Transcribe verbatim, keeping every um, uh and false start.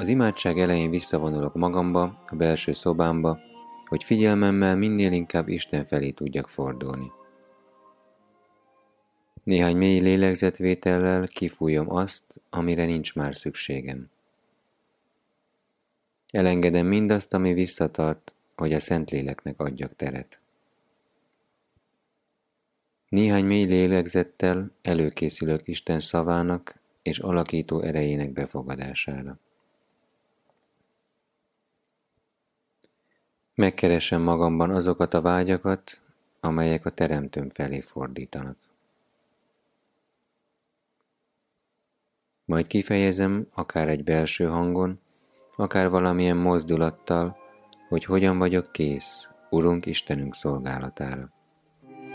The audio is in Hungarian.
Az imádság elején visszavonulok magamba, a belső szobámba, hogy figyelmemmel minél inkább Isten felé tudjak fordulni. Néhány mély lélegzetvétellel kifújom azt, amire nincs már szükségem. Elengedem mindazt, ami visszatart, hogy a Szentléleknek adjak teret. Néhány mély lélegzettel előkészülök Isten szavának és alakító erejének befogadására. Megkeresem magamban azokat a vágyakat, amelyek a Teremtőm felé fordítanak. Majd kifejezem, akár egy belső hangon, akár valamilyen mozdulattal, hogy hogyan vagyok kész, Urunk Istenünk szolgálatára.